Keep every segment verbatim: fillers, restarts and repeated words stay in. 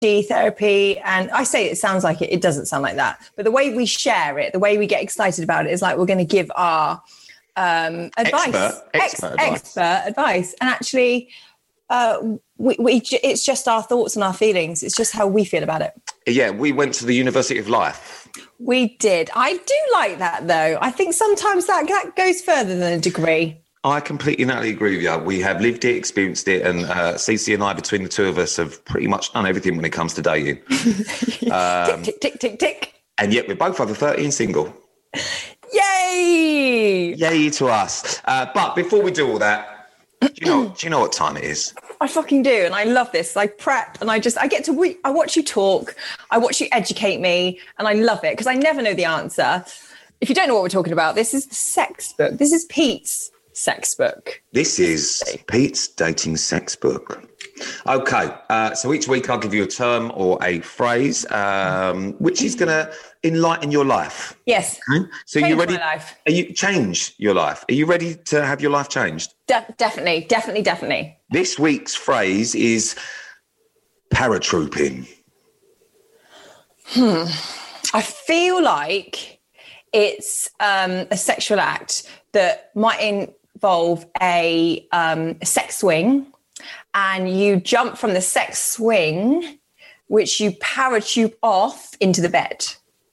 therapy, and I say it sounds like it, it doesn't sound like that, but the way we share it, the way we get excited about it is like we're going to give our um, advice, expert, expert, Ex- advice. expert advice, and actually uh, we, we it's just our thoughts and our feelings. It's just how we feel about it. Yeah, we went to the University of Life. We did. I do like that though. I think sometimes that, that goes further than a degree. I completely and utterly agree with you. We have lived it, experienced it, and uh, Cece and I, between the two of us, have pretty much done everything when it comes to dating. um, tick, tick, tick, tick, tick. And yet we're both over thirty and single. Yay! Yay to us. Uh, but before we do all that, do you know, do you know what time it is? I fucking do, and I love this. I prep, and I just, I get to, re- I watch you talk, I watch you educate me, and I love it, because I never know the answer. If you don't know what we're talking about, this is the sex book. This is Pete's sex book. This is Pete's dating sex book. Okay, uh, so each week I'll give you a term or a phrase, um, which is going to enlighten your life. Yes. Okay? So Change you ready? my life. Are you change your life? Are you ready to have your life changed? De- definitely, definitely, definitely. This week's phrase is paratrooping. Hmm. I feel like it's um, a sexual act that might involve a, um, a sex swing, and you jump from the sex swing, which you parachute off into the bed.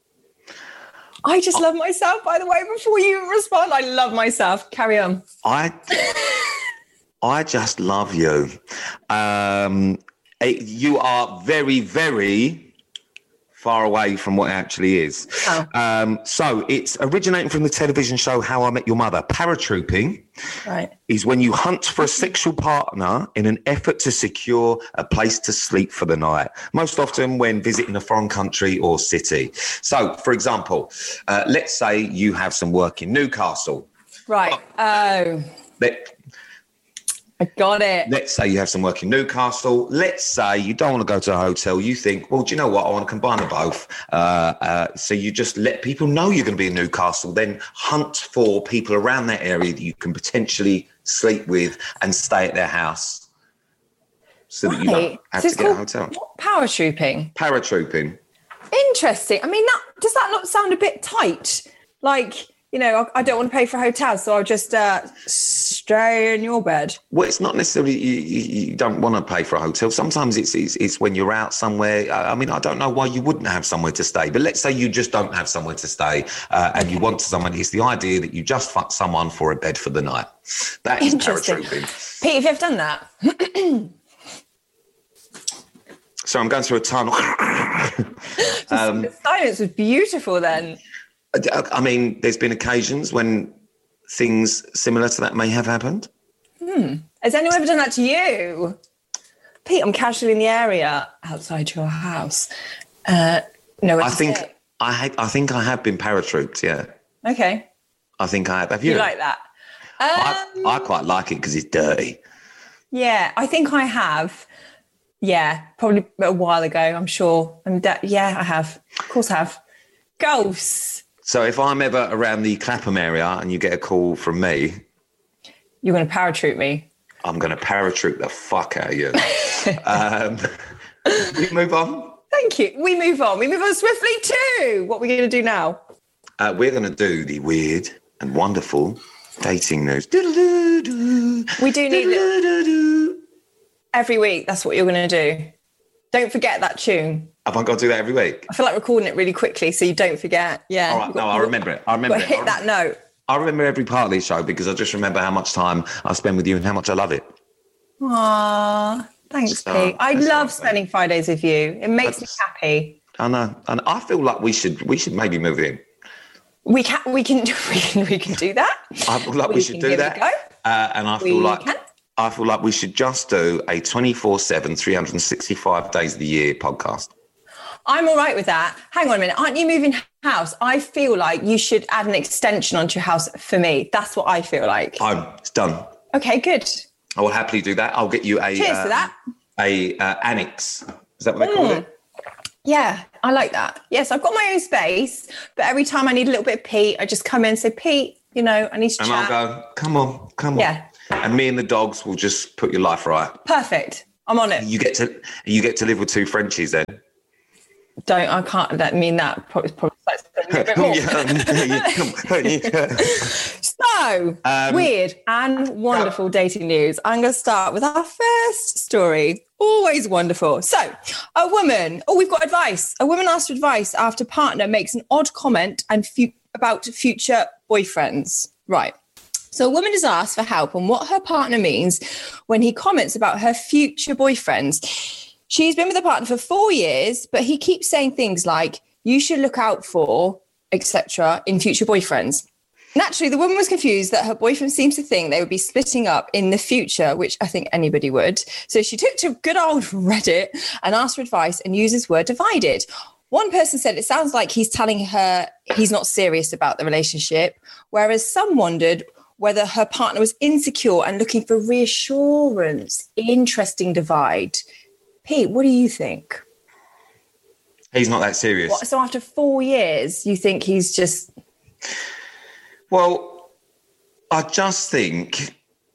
I just love myself, by the way, before you respond. I love myself. Carry on. I I just love you. Um, it, you are very, very far away from what it actually is. Oh. Um, so it's originating from the television show How I Met Your Mother. Paratrooping Right. is when you hunt for a sexual partner in an effort to secure a place to sleep for the night, most often when visiting a foreign country or city. So, for example, uh, let's say you have some work in Newcastle. Right. Oh, Let, I got it. let's say you have some work in Newcastle. Let's say you don't want to go to a hotel. You think, well, do you know what? I want to combine them both. Uh, uh, so you just let people know you're going to be in Newcastle, then hunt for people around that area that you can potentially sleep with and stay at their house so that you don't Right. have So to it's get a called hotel. what? Paratrooping. Paratrooping. Interesting. I mean, that does that not sound a bit tight? Like, you know, I, I don't want to pay for a hotel, so I'll just uh, stay in your bed. Well, it's not necessarily you, you, you don't want to pay for a hotel. Sometimes it's, it's it's when you're out somewhere. I mean, I don't know why you wouldn't have somewhere to stay, but let's say you just don't have somewhere to stay uh, and you want someone. It's the idea that you just fuck someone for a bed for the night. That is Interesting. paratrooping. Pete, have you ever done that? So I'm going through a tunnel. um, The silence was beautiful then. I mean, there's been occasions when things similar to that may have happened. Has anyone ever done that to you? Pete, I'm casually in the area outside your house. Uh, no, I think I had, I think I have been paratrooped. Yeah, Okay. I think I have. Have you? You like that? I, Um, I quite like it because it's dirty. yeah, I think I have. Yeah, probably a while ago, I'm sure. I'm de- yeah, I have. Of course I have. Ghosts. So if I'm ever around the Clapham area and you get a call from me, You're going to paratroop me. I'm going to paratroop the fuck out of you. um, we move on. Thank you. We move on. We move on swiftly too. What are we going to do now? Uh, we're going to do the weird and wonderful dating news. Do-do-do-do. We do need it Do-do-do-do. every week. That's what you're going to do. Don't forget that tune. Have I got to do that every week? I feel like recording it really quickly so you don't forget. Yeah. All right, no, I remember it. I remember But it. hit I that note. I remember every part of this show because I just remember how much time I spend with you and how much I love it. Aw, thanks, So, Pete. I that's love nice, spending Fridays with you. It makes That's- me happy. I know, and I feel like we should we should maybe move in. We can, we can, we can, we can do that. I feel like we, We should can do give it that, a go. uh, and I feel We like can. I feel like we should just do a twenty-four seven, three hundred sixty-five days of the year podcast. I'm all right with that. Hang on a minute. Aren't you moving house? I feel like you should add an extension onto your house for me. That's what I feel like. I'm it's done. Okay, good. I will happily do that. I'll get you a Cheers uh, to that. a uh, annex. Is that what they call Mm. it? Yeah, I like that. Yes, I've got my own space, but every time I need a little bit of Pete, I just come in and say, Pete, you know, I need to And chat. I'll go, come on, come on. Yeah. And me and the dogs will just put your life right. Perfect. I'm on it. You get to you get to live with two Frenchies then. Don't I can't that mean that probably probably a bit more. So um, weird and wonderful yeah. dating news. I'm going to start with our first story. Always wonderful. So a woman. Oh, we've got advice. A woman asked for advice after partner makes an odd comment and fu- about future boyfriends. Right. So a woman is asked for help on what her partner means when he comments about her future boyfriends. She's been with a partner for four years, but he keeps saying things like, you should look out for, et cetera, in future boyfriends. Naturally, the woman was confused that her boyfriend seems to think they would be splitting up in the future, which I think anybody would. So she took to good old Reddit and asked for advice and used this word divided. One person said it sounds like he's telling her he's not serious about the relationship, whereas some wondered whether her partner was insecure and looking for reassurance. Interesting divide. Pete, what do you think? He's not that serious. What, so after four years, you think he's just... Well, I just think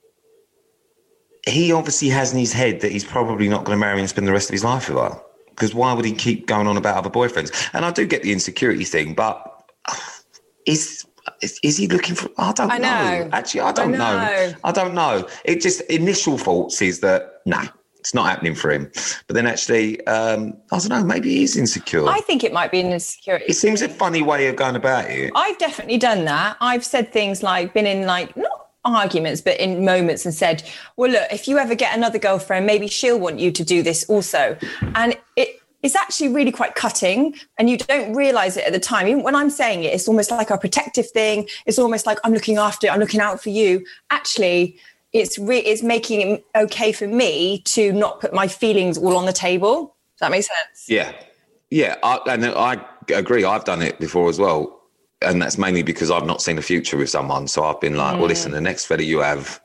he obviously has in his head that he's probably not going to marry and spend the rest of his life with her. Because why would he keep going on about other boyfriends? And I do get the insecurity thing, but is... Is, is he looking for... I don't I know. know. Actually, I don't I know. know. I don't know. It just... Initial thoughts is that, nah, it's not happening for him. But then actually, um, I don't know, maybe he is insecure. I think it might be an insecurity. It seems a funny way of going about it. I've definitely done that. I've said things like, been in like, not arguments, but in moments and said, well, look, if you ever get another girlfriend, maybe she'll want you to do this also. And it... It's actually really quite cutting and you don't realise it at the time. Even when I'm saying it, it's almost like a protective thing. It's almost like I'm looking after you, I'm looking out for you. Actually, it's re- it's making it okay for me to not put my feelings all on the table. Does that make sense? Yeah. Yeah, I, and I agree. I've done it before as well. And that's mainly because I've not seen a future with someone. So I've been like, mm. well, listen, the next fella you have,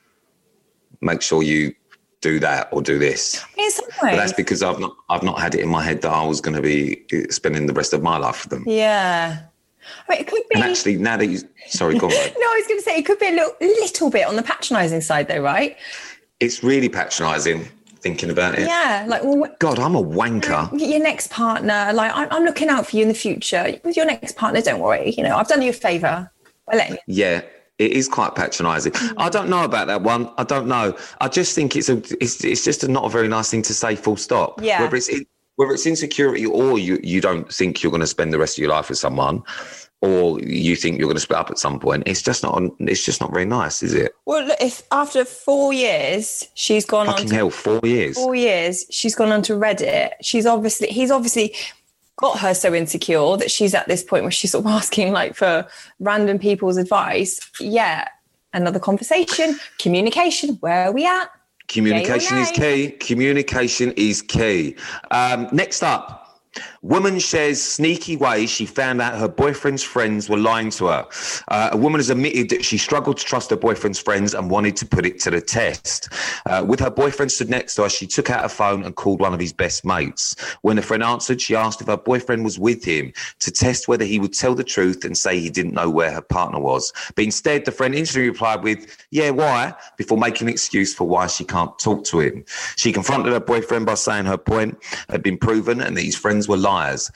make sure you do that or do this. In some ways. But that's because I've not I've not had it in my head that I was going to be spending the rest of my life with them. Yeah. I mean, it could be... And actually, now that you... Sorry, go on. No, I was going to say, it could be a little, little bit on the patronising side though, right? It's really patronising, thinking about it. Yeah. Like, well, God, I'm a wanker. Your next partner, like, I'm, I'm looking out for you in the future. With your next partner, don't worry. You know, I've done you a favour by letting you... Yeah. It is quite patronising. Mm-hmm. I don't know about that one. I don't know. I just think it's a it's it's just a not a very nice thing to say. Full stop. Yeah. Whether it's whether it's insecurity or you you don't think you're going to spend the rest of your life with someone, or you think you're going to split up at some point, it's just not. It's just not very nice, is it? Well, look, if after four years she's gone Fucking on to, hell, four years. Four years she's gone on to Reddit. She's obviously he's obviously. got her so insecure that she's at this point where she's sort of asking like for random people's advice. Yeah. Another conversation, communication. Where are we at? Communication is key. Communication is key. Um, next up. Woman shares sneaky way she found out her boyfriend's friends were lying to her. Uh, a woman has admitted that she struggled to trust her boyfriend's friends and wanted to put it to the test. Uh, with her boyfriend stood next to her, she took out her phone and called one of his best mates. When the friend answered, she asked if her boyfriend was with him to test whether he would tell the truth and say he didn't know where her partner was. But instead, the friend instantly replied with, yeah, why? Before making an excuse for why she can't talk to him. She confronted her boyfriend by saying her point had been proven and that his friends were liars.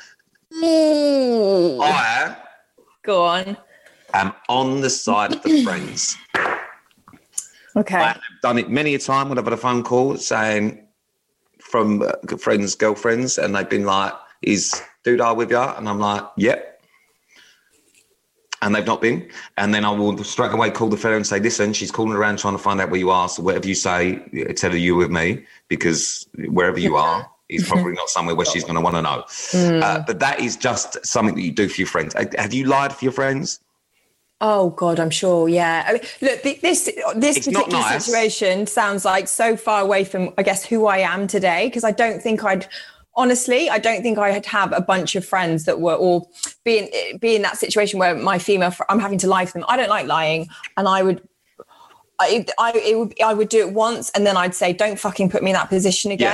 Ooh. I Go on. am on the side of the friends. Okay. I've done it many a time when I've had a phone call saying from uh, friends, girlfriends, and they've been like, is Doodah with you? And I'm like, yep. And they've not been. And then I will straight away call the fella and say, listen, she's calling around trying to find out where you are. So whatever you say, tell her you're with me, because wherever you are, is probably not somewhere where she's going to want to know. Mm. Uh, but that is just something that you do for your friends. Have you lied for your friends? Oh, God, I'm sure, yeah. I mean, look, this this it's particular nice. situation sounds like so far away from, I guess, who I am today, because I don't think I'd, honestly, I don't think I'd have a bunch of friends that were all being be in that situation where my female, I'm having to lie for them. I don't like lying, and I would, I, I, it would, I would do it once, and then I'd say, don't fucking put me in that position again. Yeah.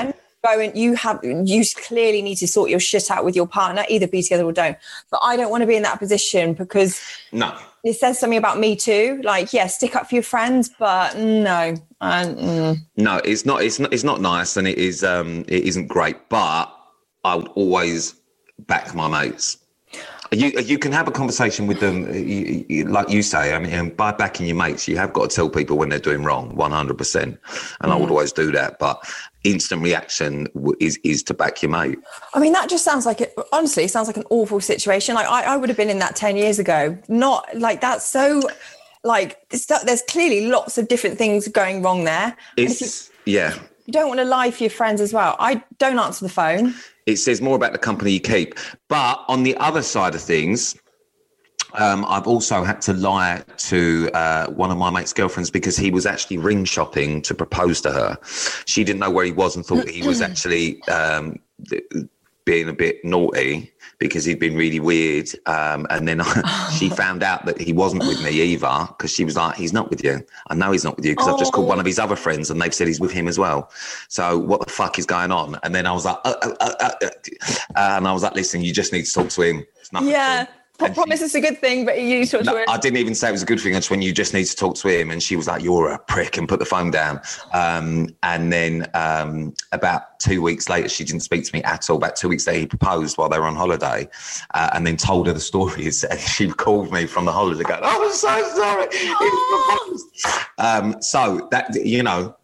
go and you have, you clearly need to sort your shit out with your partner, either be together or don't. But I don't want to be in that position because no, it says something about me too. Like, yeah, stick up for your friends, but no. Um, mm. No, it's not, it's not, it's not nice, and it is, um, it isn't great, but I would always back my mates. You you can have a conversation with them, you, you, like you say. I mean, by backing your mates, you have got to tell people when they're doing wrong, one hundred percent. And mm. I would always do that. But instant reaction is is to back your mate. I mean, that just sounds like, it, honestly, it sounds like an awful situation. Like, I, I would have been in that ten years ago. Not like that's so, like, there's clearly lots of different things going wrong there. It's, you, yeah. You don't want to lie for your friends as well. I don't answer the phone. It says more about the company you keep. But on the other side of things, um, I've also had to lie to uh, one of my mate's girlfriends because he was actually ring shopping to propose to her. She didn't know where he was and thought he was actually um, being a bit naughty because he'd been really weird. Um, and then she found out that he wasn't with me either because she was like, he's not with you. I know he's not with you because oh. I've just called one of his other friends and they've said he's with him as well. So what the fuck is going on? And then I was like, uh, uh, uh, uh, uh, and I was like, listen, you just need to talk to him. It's nothing. Yeah. I promise it's a good thing, but you talk no, to him. I didn't even say it was a good thing. I just when you just need to talk to him. And she was like, you're a prick, and put the phone down. Um, and then um, about two weeks later, she didn't speak to me at all. About two weeks later, he proposed while they were on holiday uh, and then told her the stories. And she called me from the holiday going, oh, I'm so sorry. He proposed. Um, so that, you know.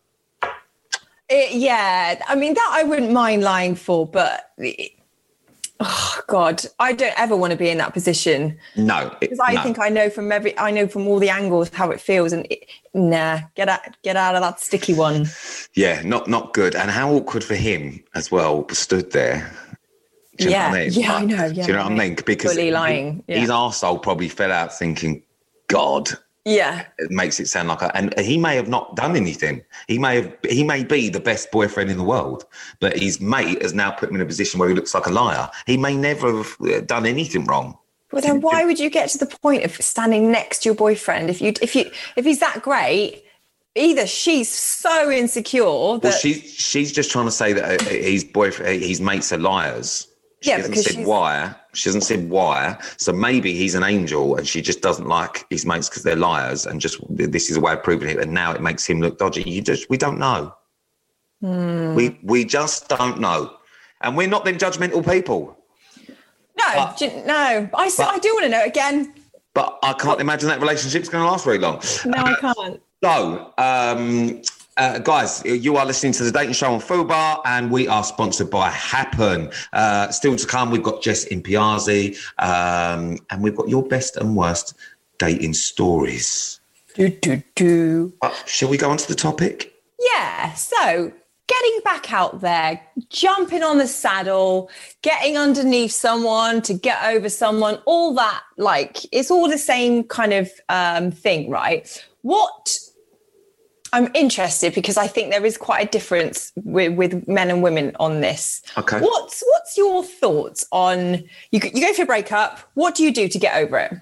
It, yeah. I mean, that I wouldn't mind lying for, but... It, oh God, I don't ever want to be in that position. No, because I no. think I know from every, I know from all the angles how it feels, and it, nah, get out, get out of that sticky one. Yeah, not not good, and how awkward for him as well. Stood there. Do you yeah, know what I mean? yeah, like, I know. Yeah, do you know what I mean? Because fully lying. He, yeah. his arsehole probably fell out thinking, God. Yeah, it makes it sound like, a, and he may have not done anything. He may have, he may be the best boyfriend in the world, but his mate has now put him in a position where he looks like a liar. He may never have done anything wrong. Well, then why would you get to the point of standing next to your boyfriend if you, if you, if he's that great? Either she's so insecure that well, she's she's just trying to say that his boyfriend, his mates are liars. She yeah, hasn't because said she's... why. She hasn't said why. So maybe he's an angel and she just doesn't like his mates because they're liars, and just this is a way of proving it. And now it makes him look dodgy. You just we don't know. Mm. We we just don't know, and we're not them judgmental people. No, but, do, no. I but, I do want to know again. But I can't imagine that relationship's going to last very long. No, I can't. So. Um, Uh, guys, you are listening to The Dating Show on Fubar, and we are sponsored by Happen. Uh, still to come, we've got Jess Impiazzi, um, and we've got your best and worst dating stories. Do, do, do. Uh, shall we go on to the topic? Yeah, so getting back out there, jumping on the saddle, getting underneath someone to get over someone, all that, like, it's all the same kind of um, thing, right? What... I'm interested because I think there is quite a difference with, with men and women on this. Okay. What's what's your thoughts on, you, you go through a breakup, what do you do to get over it?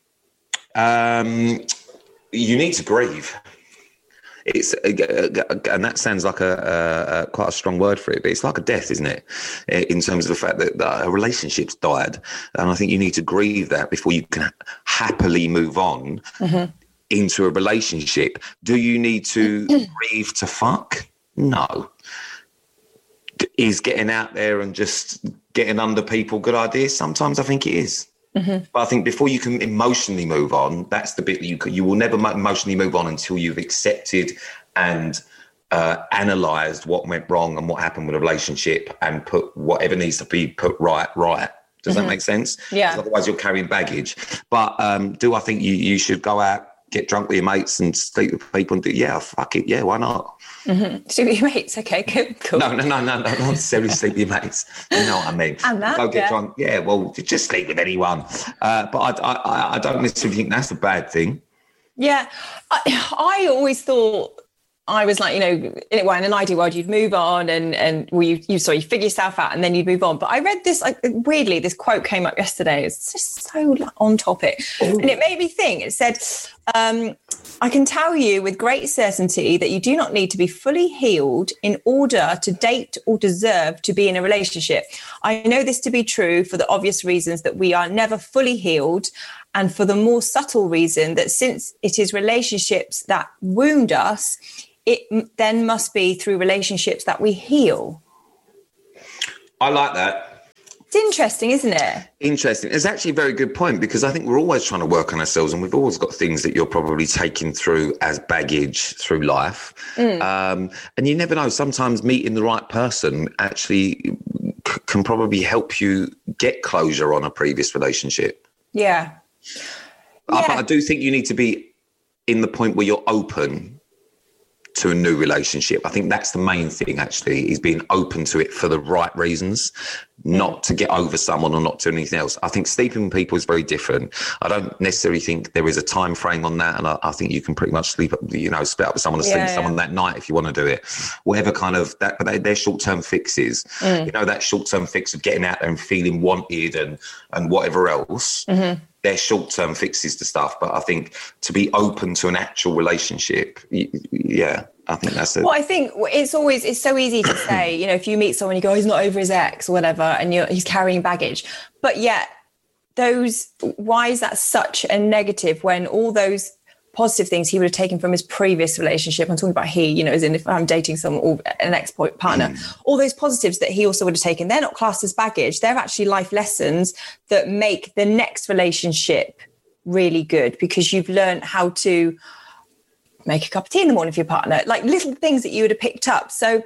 Um, you need to grieve. It's and that sounds like a, a, a quite a strong word for it, but it's like a death, isn't it? In terms of the fact that, that a relationship's died, and I think you need to grieve that before you can happily move on. Mm-hmm. Into a relationship. Do you need to grieve to fuck? No. Is getting out there and just getting under people good ideas? Sometimes I think it is. Mm-hmm. But I think before you can emotionally move on, that's the bit that you you will never emotionally move on until you've accepted and uh, analysed what went wrong and what happened with a relationship and put whatever needs to be put right, right. Does mm-hmm. that make sense? Yeah. Otherwise you're carrying baggage. But um, do I think you, you should go out, get drunk with your mates and sleep with people and do, yeah, fuck it, yeah, why not? Mm-hmm. Sleep with your mates, okay, good, cool. No, no, no, no, no, not necessarily sleep with your mates. You know what I mean? And that, Go get yeah. drunk, yeah, well, just sleep with anyone. Uh, but I, I, I don't necessarily think that's a bad thing. Yeah, I, I always thought I was like, you know, in, well, in an ideal world, you'd move on and, and well, you, you, sorry, you figure yourself out and then you'd move on. But I read this, like, weirdly, this quote came up yesterday. It's just so on topic. Ooh. And it made me think. It said, um, I can tell you with great certainty that you do not need to be fully healed in order to date or deserve to be in a relationship. I know this to be true for the obvious reasons that we are never fully healed, and for the more subtle reason that since it is relationships that wound us, it then must be through relationships that we heal. I like that. It's interesting, isn't it? Interesting. It's actually a very good point, because I think we're always trying to work on ourselves, and we've always got things that you're probably taking through as baggage through life. Mm. Um, and you never know, sometimes meeting the right person actually c- can probably help you get closure on a previous relationship. Yeah. Uh, yeah. But I do think you need to be in the point where you're open to a new relationship. I think that's the main thing, actually, is being open to it for the right reasons, not to get over someone or not to anything else. I think sleeping with people is very different. I don't necessarily think there is a time frame on that, and I, I think you can pretty much sleep, you know, split up with someone and sleep yeah, with someone yeah. that night if you want to do it. Whatever kind of that, but they, they're short-term fixes. Mm. You know, that short-term fix of getting out there and feeling wanted and and whatever else. Mm-hmm. They're short-term fixes to stuff, but I think to be open to an actual relationship, yeah, I think that's it. Well, I think it's always, it's so easy to say, you know, if you meet someone, you go, oh, he's not over his ex or whatever, and you're, he's carrying baggage. But yet those, why is that such a negative when all those positive things he would have taken from his previous relationship, I'm talking about he, you know, as in if I'm dating someone or an ex-partner, mm. all those positives that he also would have taken, they're not classed as baggage. They're actually life lessons that make the next relationship really good, because you've learned how to make a cup of tea in the morning for your partner, like little things that you would have picked up. So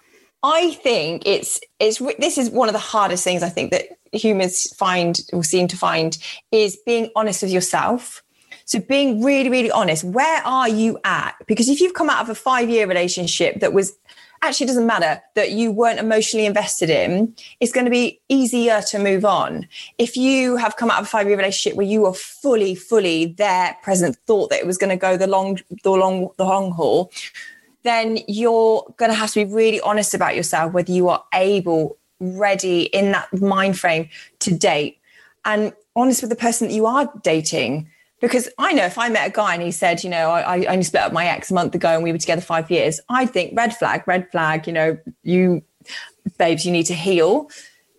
I think it's, it's, this is one of the hardest things I think that humans find or seem to find, is being honest with yourself. So being really, really honest, where are you at? Because if you've come out of a five-year relationship that was, actually doesn't matter, that you weren't emotionally invested in, it's going to be easier to move on. If you have come out of a five-year relationship where you were fully, fully there, present, thought that it was going to go the long, the long, the long haul, then you're going to have to be really honest about yourself, whether you are able, ready in that mind frame to date, and honest with the person that you are dating. Because I know if I met a guy and he said, you know, I, I only split up my ex a month ago and we were together five years, I'd think red flag, red flag, you know, you babes, you need to heal.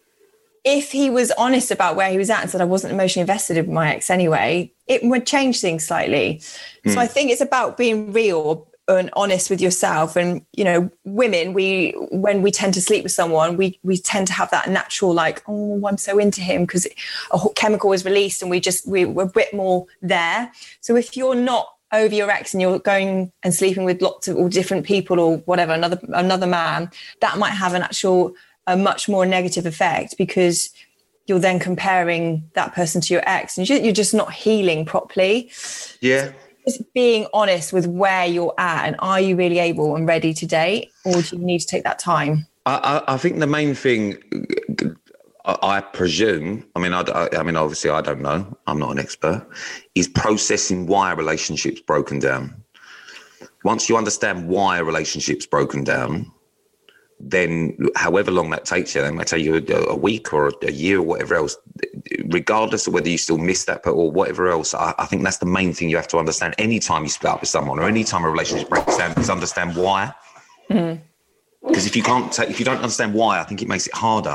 If he was honest about where he was at and said, I wasn't emotionally invested in my ex anyway, it would change things slightly. Mm. So I think it's about being real and honest with yourself. And, you know, women, we, when we tend to sleep with someone, we, we tend to have that natural, like, oh, I'm so into him, because a chemical is released and we just, we, we're a bit more there. So if you're not over your ex and you're going and sleeping with lots of all different people or whatever, another, another man, that might have an actual, a much more negative effect, because you're then comparing that person to your ex and you're just not healing properly. Yeah. Just being honest with where you're at, and are you really able and ready to date, or do you need to take that time? I, I, I think the main thing, I, I presume, I mean, I, I mean, obviously I don't know, I'm not an expert, is processing why a relationship's broken down. Once you understand why a relationship's broken down, then however long that takes you, it might take you a, a week or a year or whatever else, regardless of whether you still miss that or whatever else, I, I think that's the main thing you have to understand. Anytime you split up with someone or anytime a relationship breaks down, is understand why. Mm. Because if you can't, take, if you don't understand why, I think it makes it harder.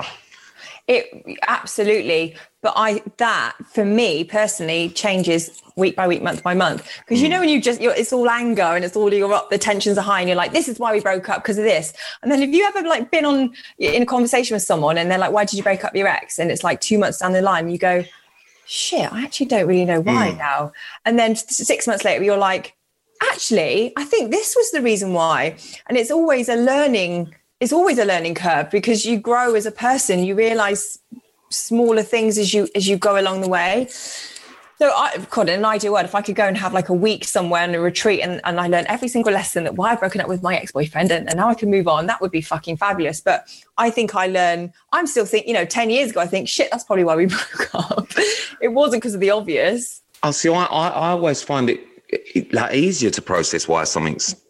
It absolutely. But I, that for me personally changes week by week, month by month. Because, you know, when you just, you're, it's all anger and it's all, you're up, the tensions are high and you're like, this is why we broke up, because of this. And then if you ever like been on in a conversation with someone and they're like, why did you break up with your ex? And it's like two months down the line, you go, shit, I actually don't really know why mm. now. And then six months later, you're like, actually, I think this was the reason why. And it's always a learning, it's always a learning curve, because you grow as a person, you realize smaller things as you as you go along the way. So I, God, in an ideal world, if I could go and have like a week somewhere on a retreat and, and I learned every single lesson that why I've broken up with my ex-boyfriend and, and now I can move on, that would be fucking fabulous. But I think I learn, I'm still thinking, you know, ten years ago, I think, shit, that's probably why we broke up. It wasn't because of the obvious. Oh, see, I, I, I always find it, it like easier to process why something's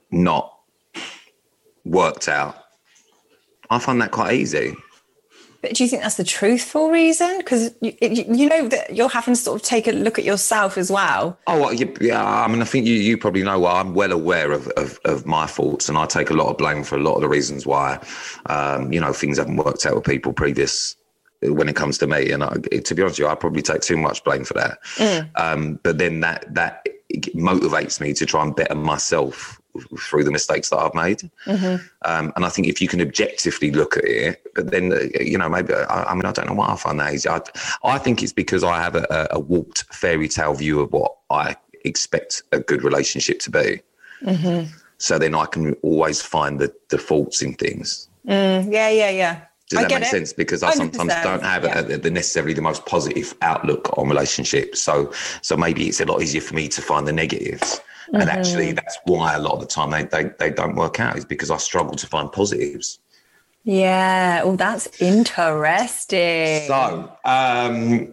not worked out. I find that quite easy. But do you think that's the truthful reason? Because you, you know that you're having to sort of take a look at yourself as well. Oh, well, yeah. I mean, I think you, you probably know why. I'm well aware of, of, of my faults, and I take a lot of blame for a lot of the reasons why, um, you know, things haven't worked out with people previous when it comes to me. And I, to be honest with you, I probably take too much blame for that. Mm. Um, but then that that motivates me to try and better myself through the mistakes that I've made. Mm-hmm. Um, and I think if you can objectively look at it, but then, uh, you know, maybe, I, I mean, I don't know why I find that easy. I, I think it's because I have a, a warped fairy tale view of what I expect a good relationship to be. Mm-hmm. So then I can always find the, the faults in things. Mm, yeah, yeah, yeah. Does I that make it. sense? Because I sometimes don't have yeah. a, the necessarily the most positive outlook on relationships. So, so maybe it's a lot easier for me to find the negatives. And mm-hmm. actually, that's why a lot of the time they, they, they don't work out, is because I struggle to find positives. Yeah. Oh, that's interesting. So, um,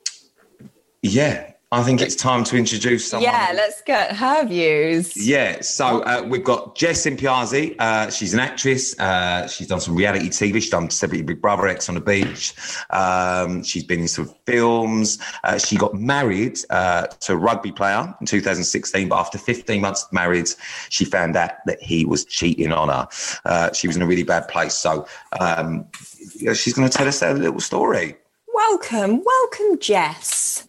yeah, I think it's time to introduce someone. Yeah, let's get her views. Yeah. So uh, we've got Jess Impiazzi. Uh, she's an actress. Uh, she's done some reality T V. She's done Celebrity Big Brother, X on the Beach. Um, she's been in some films. Uh, she got married uh, to a rugby player in two thousand sixteen, but after fifteen months of marriage, she found out that he was cheating on her. Uh, she was in a really bad place. So um, she's going to tell us a little story. Welcome. Welcome, Jess.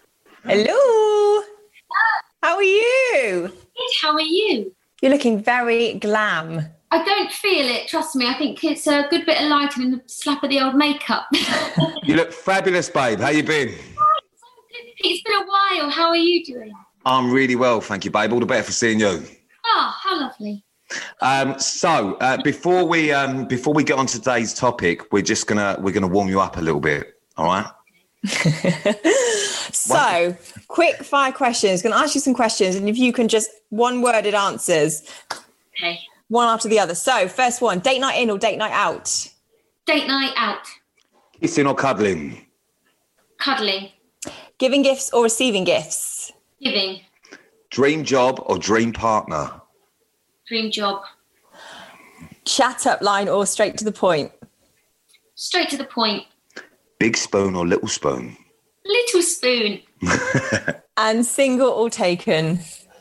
Hello. How are you? Good. How are you? You're looking very glam. I don't feel it, trust me. I think it's a good bit of lighting and a slap of the old makeup. You look fabulous, babe. How you been? It's been a while. How are you doing? I'm really well, thank you, babe. All the better for seeing you. Oh, how lovely. Um, so uh, before we um, before we get on to today's topic, we're just gonna we're gonna warm you up a little bit. All right. So, quick fire questions. Going to ask you some questions, and if you can just one worded answers. Okay. One after the other. So, first one: date night in or date night out? Date night out. Kissing or cuddling? Cuddling. Giving gifts or receiving gifts? Giving. Dream job or dream partner? Dream job. Chat up line or straight to the point? Straight to the point. Big spoon or little spoon? Little spoon. And single or taken?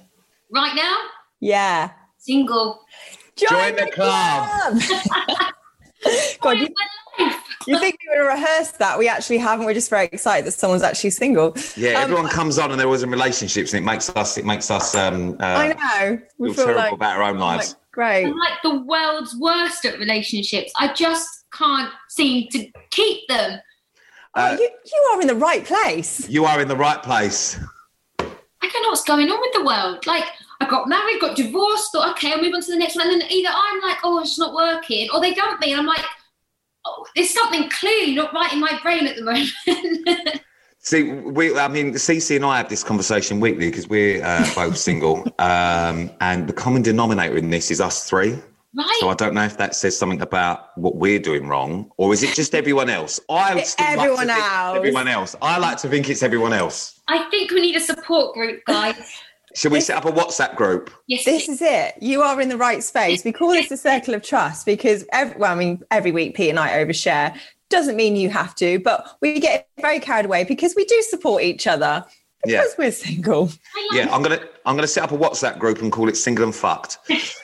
Right now? Yeah. Single. Join, Join the, the club. club. God, you, you think we would have rehearsed that? We actually haven't. We're just very excited that someone's actually single. Yeah, um, everyone comes on and they're always in relationships, and it makes us it makes us um uh, I know. We feel, feel terrible like, about our own lives. Like, great. I'm like the world's worst at relationships. I just can't seem to keep them. Uh, oh, you, you are in the right place. You are in the right place. I don't know what's going on with the world. Like, I got married, got divorced, thought, okay, I'll move on to the next one. And then either I'm like, oh, it's not working, or they dump me. And I'm like, oh, there's something clearly not right in my brain at the moment. See, we, I mean, Cece and I have this conversation weekly because we're uh, both single. Um, and the common denominator in this is us three. Right. So I don't know if that says something about what we're doing wrong, or is it just everyone else? I it's everyone like else. Everyone else. I like to think it's everyone else. I think we need a support group, guys. Should we set up a WhatsApp group? Yes. This is it. You are in the right space. We call this the circle of trust because, every, well, I mean, every week Pete and I overshare. Doesn't mean you have to, but we get very carried away because we do support each other. Because yeah. we're single. Yeah, I'm gonna I'm gonna set up a WhatsApp group and call it Single and Fucked.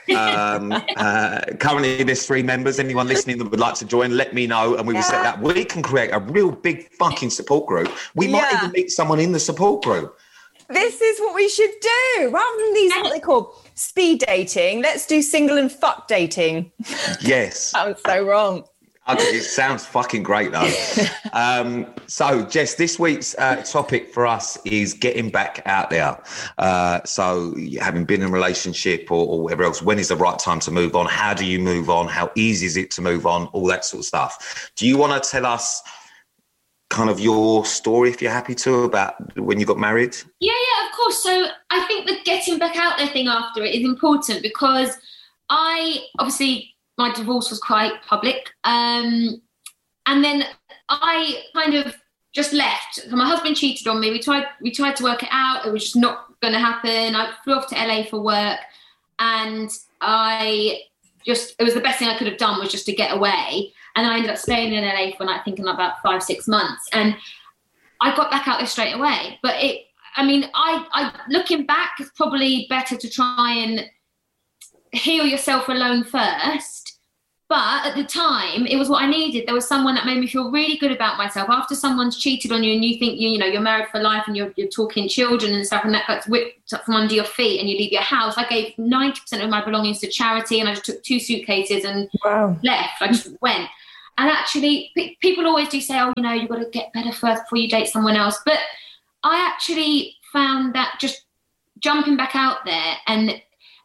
Um, uh, currently, there's three members. Anyone listening that would like to join, let me know, and we will yeah. set that. We can create a real big fucking support group. We might yeah. even meet someone in the support group. This is what we should do. Rather than these, what they call speed dating, let's do single and fuck dating. Yes. Sounds so wrong. Okay, it sounds fucking great though. um, so, Jess, this week's uh, topic for us is getting back out there. Uh, so, having been in a relationship or, or whatever else, when is the right time to move on? How do you move on? How easy is it to move on? All that sort of stuff. Do you want to tell us kind of your story, if you're happy to, about when you got married? Yeah, yeah, of course. So, I think the getting back out there thing after it is important because I obviously... my divorce was quite public. Um, and then I kind of just left. So my husband cheated on me. We tried we tried to work it out. It was just not going to happen. I flew off to L A for work. And I just, it was the best thing I could have done was just to get away. And I ended up staying in L A for, I think, in about five, six months. And I got back out there straight away. But it, I mean, I, I looking back, it's probably better to try and heal yourself alone first. But at the time, it was what I needed. There was someone that made me feel really good about myself. After someone's cheated on you and you think, you, you know, you're married for life and you're, you're talking children and stuff, and that gets whipped up from under your feet and you leave your house. I gave ninety percent of my belongings to charity and I just took two suitcases and wow. left. I just went. And actually, p- people always do say, oh, you know, you've got to get better first before you date someone else. But I actually found that just jumping back out there, and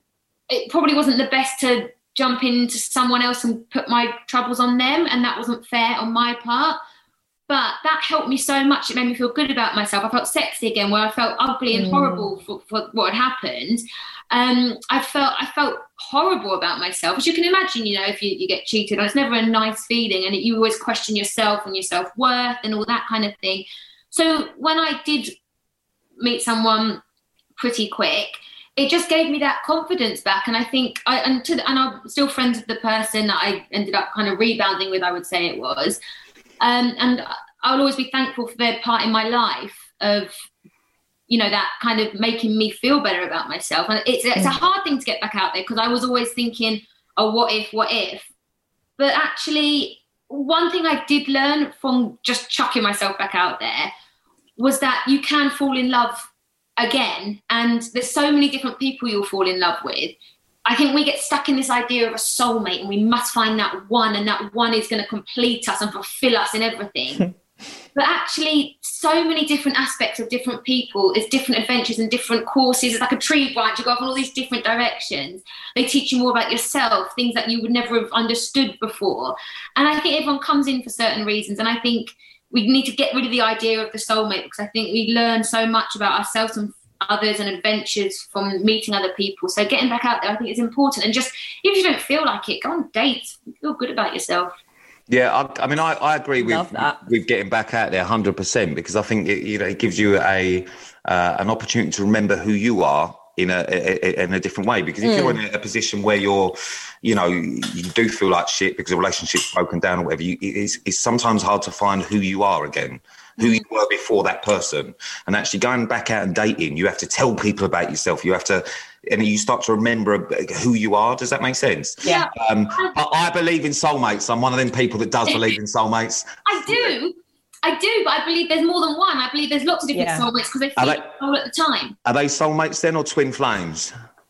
it probably wasn't the best to jump into someone else and put my troubles on them, and that wasn't fair on my part. But that helped me so much. It made me feel good about myself. I felt sexy again, where I felt ugly and mm. horrible for, for what had happened. Um, I felt I felt horrible about myself, as you can imagine. You know, if you, you get cheated on, it's never a nice feeling, and it, you always question yourself and your self-worth and all that kind of thing. So when I did meet someone pretty quick, it just gave me that confidence back. And I think, I, and, to, and I'm still friends with the person that I ended up kind of rebounding with, I would say it was. Um, and I'll always be thankful for their part in my life of, you know, that kind of making me feel better about myself. And it's, it's a hard thing to get back out there, because I was always thinking, oh, what if, what if? But actually, one thing I did learn from just chucking myself back out there was that you can fall in love again, and there's so many different people you'll fall in love with. I think we get stuck in this idea of a soulmate, and we must find that one, and that one is going to complete us and fulfill us in everything. But actually, so many different aspects of different people, it's different adventures and different courses. It's like a tree branch. You go off in all these different directions. They teach you more about yourself, things that you would never have understood before. And I think everyone comes in for certain reasons. And I think we need to get rid of the idea of the soulmate, because I think we learn so much about ourselves and others and adventures from meeting other people. So getting back out there, I think, is important. And just, if you don't feel like it, go on dates. Feel good about yourself. Yeah, I, I mean, I, I agree with, with getting back out there one hundred percent, because I think it, you know, it gives you a uh, an opportunity to remember who you are in a, a in a different way. Because if mm. you're in a position where you're, you know, you do feel like shit because a relationship's broken down or whatever, you, it's, it's sometimes hard to find who you are again, who you were before that person. And actually going back out and dating, you have to tell people about yourself. You have to, and you start to remember who you are. Does that make sense? Yeah. Um, I, I believe in soulmates. I'm one of them people that does believe in soulmates. I do. I do, but I believe there's more than one. I believe there's lots of different yeah. soulmates, because they feel they, soul at the time. Are they soulmates then, or twin flames?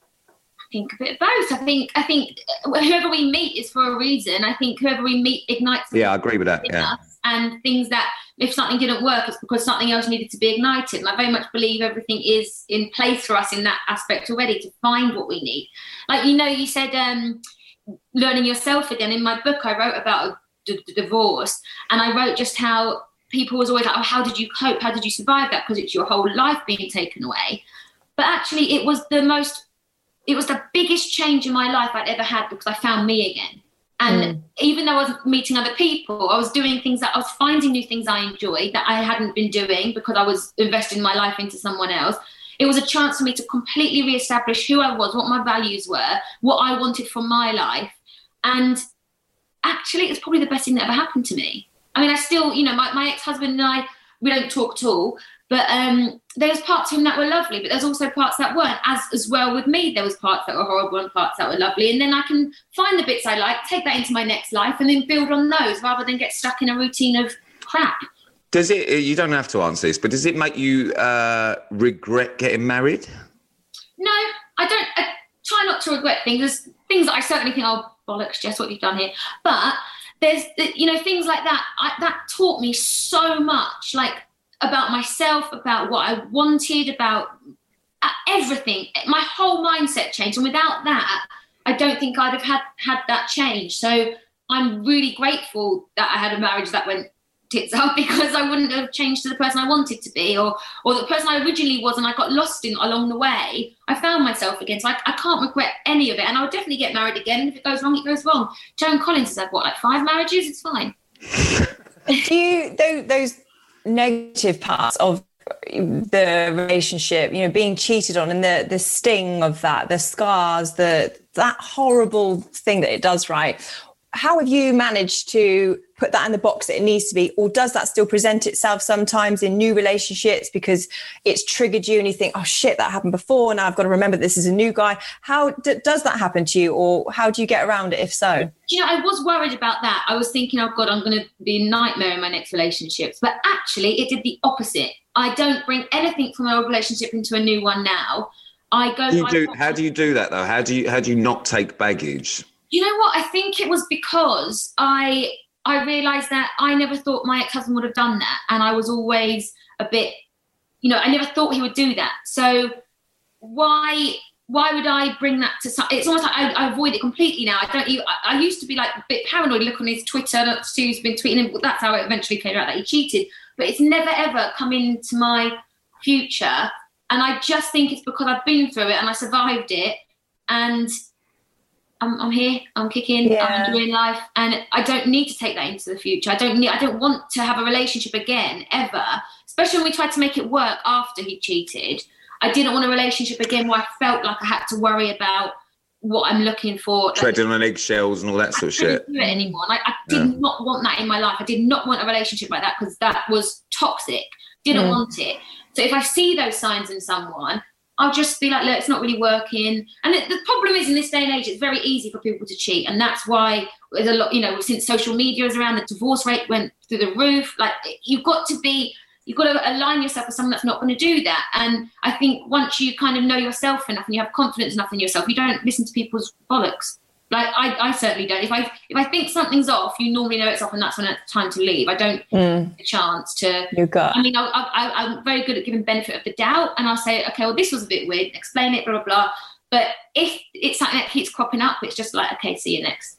I think a bit of both. I think I think whoever we meet is for a reason. I think whoever we meet ignites. Yeah, I agree with that. Yeah. Us, and things that, if something didn't work, it's because something else needed to be ignited. And I very much believe everything is in place for us in that aspect already to find what we need. Like, you know, you said um, learning yourself again. In my book, I wrote about a d- d- divorce, and I wrote just how people was always like, oh, how did you cope? How did you survive that? Because it's your whole life being taken away. But actually, it was the most, it was the biggest change in my life I'd ever had, because I found me again. And mm. even though I was meeting other people, I was doing things that I was finding new things I enjoyed that I hadn't been doing because I was investing my life into someone else. It was a chance for me to completely reestablish who I was, what my values were, what I wanted from my life. And actually, it's probably the best thing that ever happened to me. I mean, I still, you know, my, my ex-husband and I, we don't talk at all, but um, there was parts of him that were lovely, but there's also parts that weren't. As as well with me, there was parts that were horrible and parts that were lovely. And then I can find the bits I like, take that into my next life, and then build on those rather than get stuck in a routine of crap. Does it, you don't have to answer this, but does it make you uh, regret getting married? No, I don't. I try not to regret things. There's things that I certainly think, oh, bollocks, Jess, what have you done here? But there's, you know, things like that. I, that taught me so much, like about myself, about what I wanted, about everything. My whole mindset changed. And without that, I don't think I'd have had, had that change. So I'm really grateful that I had a marriage that went tits up, because I wouldn't have changed to the person I wanted to be, or or the person I originally was, and I got lost in along the way. I found myself again, so I, I can't regret any of it, and I'll definitely get married again. And if it goes wrong, it goes wrong. Joan Collins has had what, like five marriages? It's fine. Do you those, those negative parts of the relationship, you know, being cheated on, and the the sting of that, the scars, the that horrible thing that it does, right? How have you managed to put that in the box that it needs to be? Or does that still present itself sometimes in new relationships because it's triggered you and you think, oh shit, that happened before. Now I've got to remember this is a new guy. How d- does that happen to you? Or how do you get around it if so? You know, I was worried about that. I was thinking, oh God, I'm going to be a nightmare in my next relationships. But actually it did the opposite. I don't bring anything from an old relationship into a new one now. I go. You do, how do you do that though? How do you, how do you not take baggage? You know what? I think it was because I I realised that I never thought my ex-husband would have done that. And I was always a bit, you know, I never thought he would do that. So why why would I bring that to some, it's almost like I, I avoid it completely now. I don't even, I, I used to be like a bit paranoid, look on his Twitter, look, Stu's been tweeting him. That's how it eventually came out that he cheated. But it's never ever come into my future. And I just think it's because I've been through it and I survived it. And I'm, I'm here, I'm kicking, yeah. I'm enjoying life, and I don't need to take that into the future. I don't need, I don't want to have a relationship again, ever, especially when we tried to make it work after he cheated. I didn't want a relationship again where I felt like I had to worry about what I'm looking for. Treading like, on eggshells and all that sort of shit. I couldn't do it anymore. Like, I did yeah. not want that in my life. I did not want a relationship like that because that was toxic. Didn't mm. want it. So if I see those signs in someone, I'll just be like, look, it's not really working. And it, the problem is in this day and age, it's very easy for people to cheat. And that's why there's a lot, you know, since social media is around, the divorce rate went through the roof. Like, you've got to be, you've got to align yourself with someone that's not going to do that. And I think once you kind of know yourself enough and you have confidence enough in yourself, you don't listen to people's bollocks. Like, I, I certainly don't. If I if I think something's off, you normally know it's off, and that's when it's time to leave. I don't mm. get a chance to. You got. I mean, I, I, I'm very good at giving benefit of the doubt, and I'll say, okay, well, this was a bit weird. Explain it, blah blah blah. But if it's something that keeps cropping up, it's just like, okay, see you next.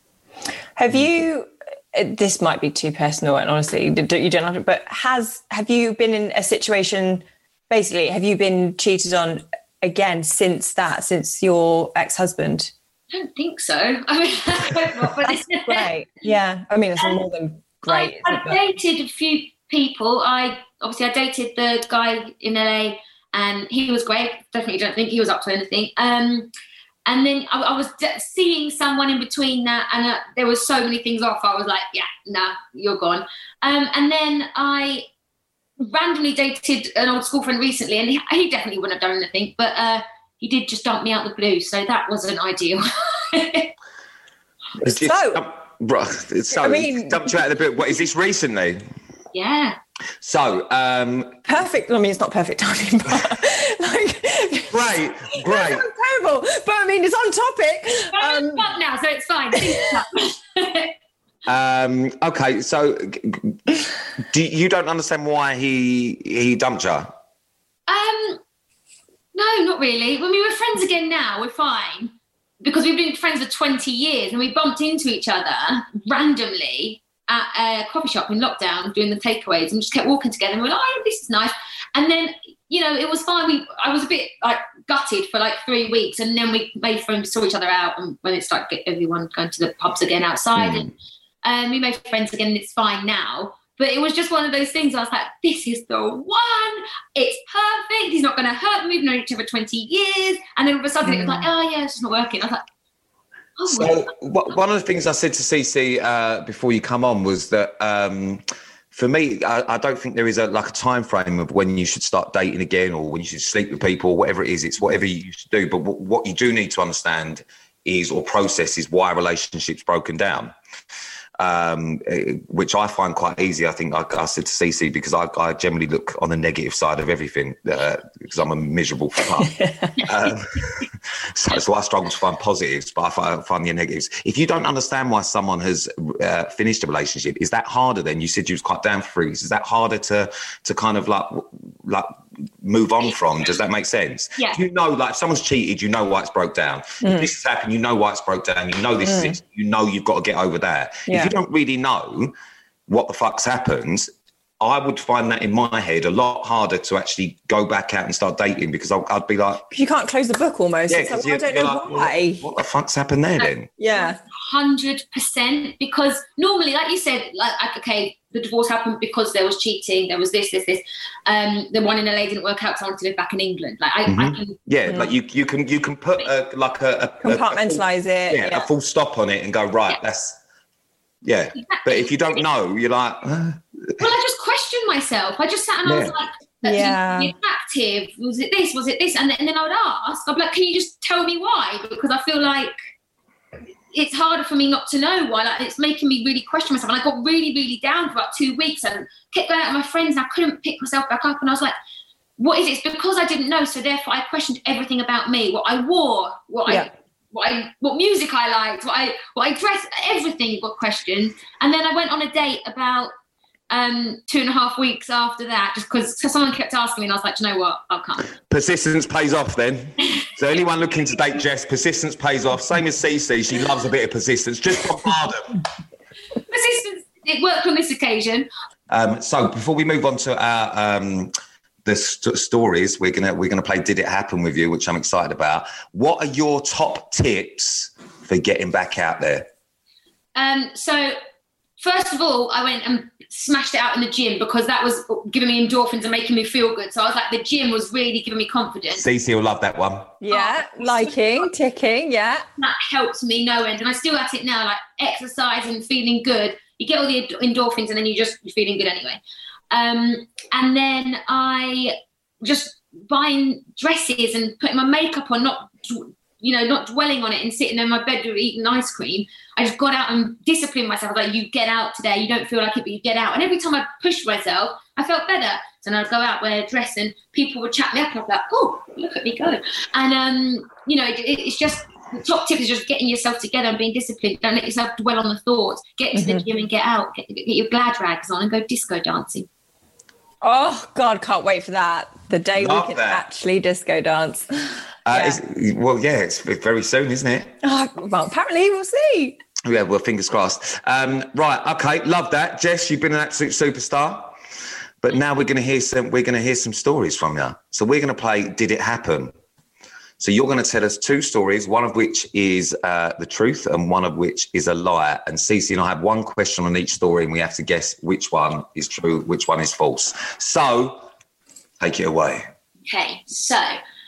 Have you? This might be too personal, and honestly, you don't have to. But has have you been in a situation? Basically, have you been cheated on again since that? Since your ex-husband? I don't think so. I mean, I not, but that's great. Yeah, I mean, it's um, more than great. I, I dated a few people. I obviously I dated the guy in L A, and he was great. Definitely don't think he was up to anything. Um, and then I, I was de- seeing someone in between that, and uh, there was so many things off. I was like, yeah, nah, you're gone. Um, and then I randomly dated an old school friend recently, and he, he definitely wouldn't have done anything, but. Uh, He did just dump me out the blue, so that wasn't ideal. It's just, so, um, bro, it's so I mean, dumped you out of the blue. What is this recently? Yeah. So, um, perfect. I mean, it's not perfect timing, but like, great, great. That sounds terrible, but I mean, it's on topic. I'm um, on now, so it's fine. um, okay, so do you don't understand why he he dumped you? Um. No, not really. When we were friends again now, we're fine. Because we've been friends for twenty years and we bumped into each other randomly at a coffee shop in lockdown doing the takeaways and just kept walking together and we were like, oh, this is nice. And then, you know, it was fine. We, I was a bit like gutted for like three weeks and then we made friends, saw each other out, and when it started get everyone going to the pubs again outside mm. and um, we made friends again and it's fine now. But it was just one of those things I was like, this is the one. It's perfect. He's not going to hurt me. We've known each other twenty years. And then all of a sudden mm. it was like, oh, yeah, it's just not working. I was like, oh. So well. One of the things I said to Cece uh, before you come on was that um, for me, I, I don't think there is a like a time frame of when you should start dating again or when you should sleep with people or whatever it is. It's whatever you should do. But w- what you do need to understand is or process is why a relationship's broken down. Um, which I find quite easy. I think I, I said to Cece because I, I generally look on the negative side of everything uh, because I'm a miserable fuck. um, so, so I struggle to find positives, but I find, find the negatives. If you don't understand why someone has uh, finished a relationship, is that harder then? You said you was quite down for freeze. Is that harder to to kind of like like move on from? Does that make sense? Yeah. You know, like if someone's cheated, you know why it's broke down. Mm. If this has happened, you know why it's broke down. You know this mm. is it. You know you've got to get over that. Yeah. If you don't really know what the fuck's happened, I would find that in my head a lot harder to actually go back out and start dating because I'd, I'd be like... You can't close the book almost. Yeah, it's like, well, I don't know like, why. What, what the fuck's happened there then? Yeah. one hundred percent because normally, like you said, like, okay, the divorce happened because there was cheating, there was this, this, this. Um, the one in L A didn't work out, so I wanted to live back in England. Like I, mm-hmm. I can, yeah, mm-hmm. like you, you can, you can put a, like a, a compartmentalize a, a full, it, yeah, yeah, a full stop on it, and go right. Yeah. That's yeah. Exactly. But if you don't know, you're like, uh. well, I just questioned myself. I just sat and yeah. I was like, yeah, attractive. Was it this? Was it this? And then, and then I would ask, I'd be like, can you just tell me why? Because I feel like it's harder for me not to know why. Like it's making me really question myself. And I got really, really down for about two weeks and kept going out with my friends and I couldn't pick myself back up. And I was like, what is it? It's because I didn't know. So therefore I questioned everything about me, what I wore, what yeah. I what I what music I liked, what I what I dressed, everything got questioned. And then I went on a date about um two and a half weeks after that, just because someone kept asking me and I was like, do you know what, I can't. Persistence pays off then. So anyone looking to date Jess, persistence pays off. Same as Cece, she loves a bit of persistence. Just bombard them. Persistence, it worked on this occasion. Um, so before we move on to our um the st- stories, we're gonna we're gonna play Did It Happen with you, which I'm excited about. What are your top tips for getting back out there? Um, so first of all, I went and smashed it out in the gym because that was giving me endorphins and making me feel good. So I was like, the gym was really giving me confidence. Cece will love that one. Yeah, oh, liking, so ticking, yeah. That helped me no end. And I still at it now, like exercise and feeling good. You get all the endorphins and then you just, you're feeling good anyway. Um, and then I just buying dresses and putting my makeup on, not, you know, not dwelling on it and sitting in my bedroom eating ice cream. I just got out and disciplined myself. Like, you get out today. You don't feel like it, but you get out. And every time I pushed myself, I felt better. So then I'd go out, wear a dress, and people would chat me up. And I'd be like, oh, look at me go. And, um, you know, it, it's just, the top tip is just getting yourself together and being disciplined. Don't let yourself dwell on the thoughts. Get to mm-hmm. the gym and get out. Get, get your glad rags on and go disco dancing. Oh, God, can't wait for that. The day Love we can that. actually disco dance. Uh, yeah. it's, well, yeah, it's very soon, isn't it? Oh, well, apparently we'll see. Yeah, well, fingers crossed. Um, right, okay, love that, Jess. You've been an absolute superstar, but now we're going to hear some. We're going to hear some stories from you. So we're going to play Did It Happen? So you're going to tell us two stories, one of which is uh, the truth, and one of which is a lie. And Cece and I have one question on each story, and we have to guess which one is true, which one is false. So take it away. Okay, so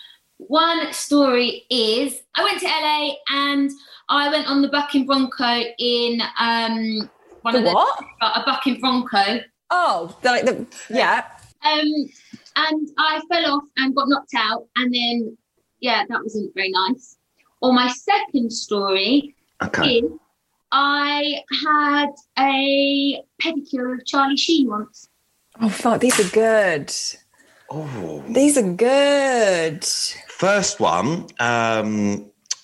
one story is I went to L A and I went on the Bucking Bronco in um one the of the what? a Bucking Bronco. Oh, the, like the yeah. Um, and I fell off and got knocked out, and then yeah, that wasn't very nice. Or my second story okay. is I had a pedicure with Charlie Sheen once. Oh, fuck, these are good. Oh, these are good. First one. Um,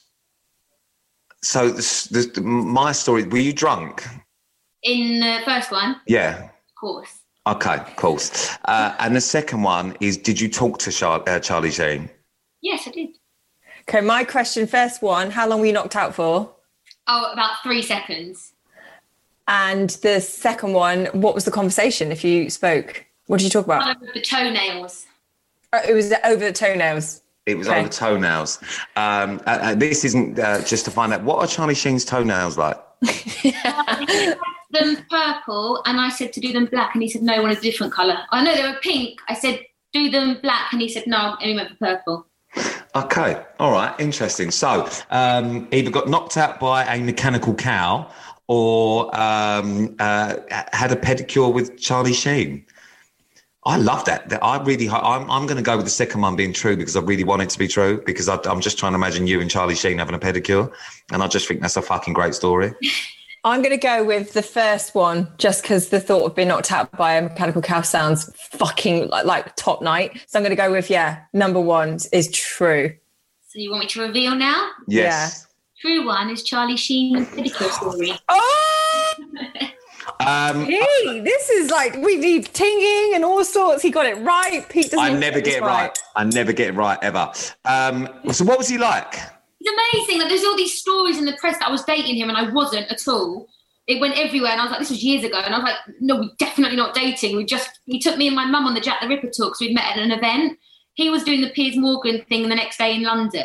so this, this, my story. Were you drunk? In the first one? Yeah. Of course. Okay, of course. Uh, and the second one is: did you talk to Char- uh, Charlie Sheen? Yes, I did. Okay, my question, first one, how long were you knocked out for? Oh, about three seconds. And the second one, what was the conversation if you spoke? What did you talk about? Over the toenails. Oh, it was over the toenails. It was okay. over toenails. Um, uh, uh, this isn't uh, just to find out, what are Charlie Sheen's toenails like? uh, he had them purple, and I said to do them black, and he said, no, I want a different colour. I know they were pink. I said, do them black, and he said, no, and he went for purple. Okay, all right, interesting. So um, either got knocked out by a mechanical cow or um, uh, had a pedicure with Charlie Sheen. I love that. I really, I'm, I'm going to go with the second one being true because I really want it to be true because I, I'm just trying to imagine you and Charlie Sheen having a pedicure, and I just think that's a fucking great story. I'm going to go with the first one just because the thought of being knocked out by a mechanical cow sounds fucking like, like top night. So I'm going to go with, yeah, number one is true. So you want me to reveal now? Yes. Yeah. True one is Charlie Sheen's pedicure story. Oh! um, hey, this is like, we need tinging and all sorts. He got it right. Pete doesn't I never get it right. right. I never get it right, ever. Um, so what was he like? It's amazing. Like, there's all these stories in the press that I was dating him and I wasn't at all. It went everywhere, and I was like, this was years ago. And I was like, no, we're definitely not dating. We just, he took me and my mum on the Jack the Ripper tour because we'd met at an event. He was doing the Piers Morgan thing the next day in London,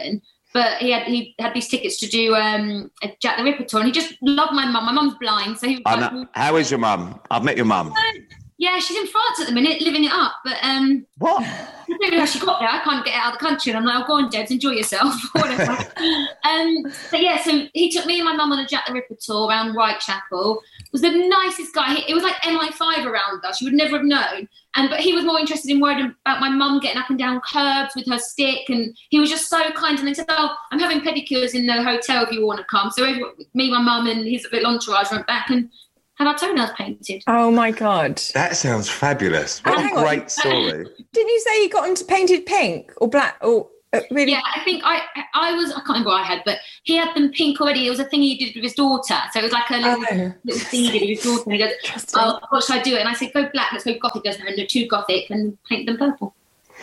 but he had he had these tickets to do um, a Jack the Ripper tour, and he just loved my mum. My mum's blind, so he was I like, know. How is your mum? I've met your mum. yeah, she's in France at the minute, living it up. But um, What? I don't know how she got there. I can't get out of the country. And I'm like, oh, go on, Debs, enjoy yourself. Whatever. um, but yeah, so he took me and my mum on a Jack the Ripper tour around Whitechapel. Was the nicest guy. He, it was like M I five around us. You would never have known. And but he was more interested in worrying about my mum getting up and down curbs with her stick. And he was just so kind. And he said, oh, I'm having pedicures in the hotel if you want to come. So everyone, me, my mum and his little entourage went back and had our toenails painted. Oh my God. That sounds fabulous. What Hang a on. great story. Didn't you say you got into painted pink or black or uh, really? Yeah, I think I I was, I can't remember what I had, but he had them pink already. It was a thing he did with his daughter. So it was like a little, Oh. little thing he did with his daughter. And he goes, Interesting. oh, what should I do? And I said, go black, let's go gothic. He goes, no, no, too gothic, and paint them purple.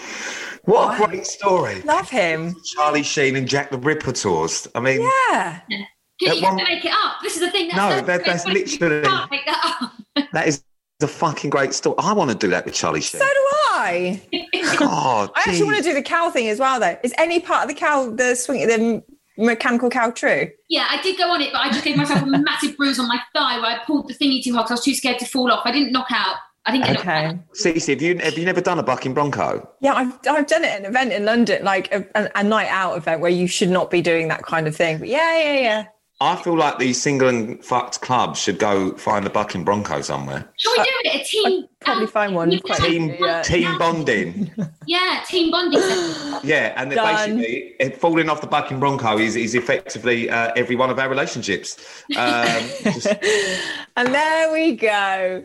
What a great story. Love him. Charlie Sheen and Jack the Ripper tours. I mean, Yeah. You That have one- to make it up. This is the thing. That's No, so that- that's great. literally- You can't make that up. that is a fucking great story. I want to do that with Charlie Sheen. So do I. God, I actually geez. want to do the cow thing as well, though. Is any part of the cow, the swing, the mechanical cow true? Yeah, I did go on it, but I just gave myself a massive bruise on my thigh where I pulled the thingy too hard because I was too scared to fall off. I didn't knock out. I didn't get knocked out. Okay. Cece, have you have you never done a bucking bronco? Yeah, I've I've done it at an event in London, like a, a, a night out event where you should not be doing that kind of thing. But yeah, yeah, yeah. I feel like these single and fucked clubs should go find a bucking bronco somewhere. Shall we do it? A team? Probably um, find one you quite can- Team Yeah. team bonding. Yeah, team bonding. Yeah, and then Done. basically eh, falling off the bucking bronco is is effectively uh, every one of our relationships. Um, just- And there we go.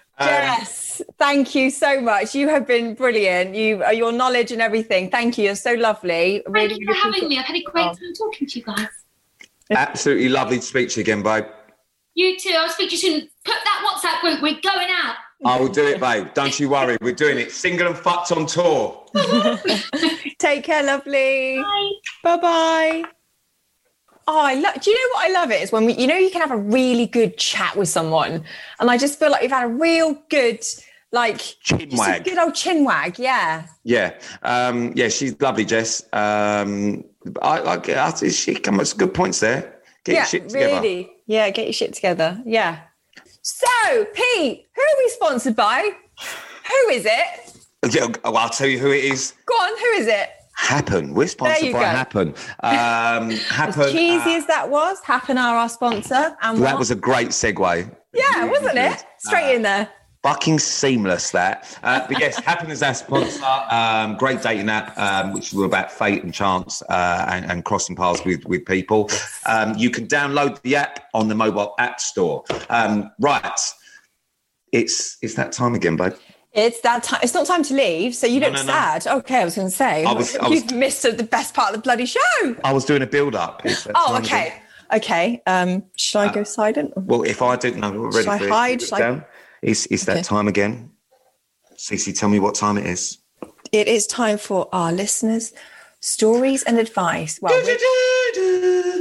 Jess, thank you so much. You have been brilliant. You, uh, your knowledge and everything. Thank you. You're so lovely. Thank Really, you really for having appreciate- me. I've had a great Oh. time talking to you guys. absolutely lovely to speak to you again, babe. You too. I'll speak to you soon. Put that WhatsApp group. We're going out. I will do it, babe. Don't you worry. We're doing it. Single and fucked on tour. Take care, lovely. Bye. Bye bye. Oh, I love. Do you know what I love? It is when we, you know, you can have a really good chat with someone, and I just feel like we've had a real good, like, Chin just a wag. good old chin wag. Yeah. Yeah, um, yeah, she's lovely, Jess. Um, I, I, I, she comes with some good points there. Get yeah. your shit together. Really. Yeah. Get your shit together. Yeah. So, Pete, who are we sponsored by? Who is it? Yeah, well, I'll tell you who it is. Go on. Who is it? Happen. We're sponsored you by go. Happen. Um, Happen. As cheesy uh, as that was, Happen are our sponsor. And that what? was a great segue. yeah, wasn't it? Straight in there. Fucking seamless, that. Uh, but yes, Happen is our sponsor. Um, great dating app, um, which is all about fate and chance uh, and, and crossing paths with, with people. Um, you can download the app on the mobile app store. Um, right. It's it's that time again, babe. It's that time. It's not time to leave, so you No, look no, no. sad. Okay, I was going to say. I was- I was- You've missed the best part of the bloody show. I was doing a build-up. It's that Oh, time okay. again. Okay. Um, should I go silent? Well, if I didn't know, we're ready Shall I for it. hide? Put it Shall I- down. It's, it's that Okay. time again. Cece, tell me what time it is. It is time for our listeners' stories and advice. Well, we're-